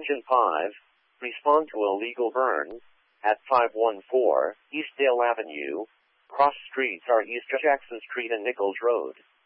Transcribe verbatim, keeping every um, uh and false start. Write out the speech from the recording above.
Attention five. Respond to illegal burn at five one four Eastdale Avenue. Cross streets are East Jackson Street and Nichols Road.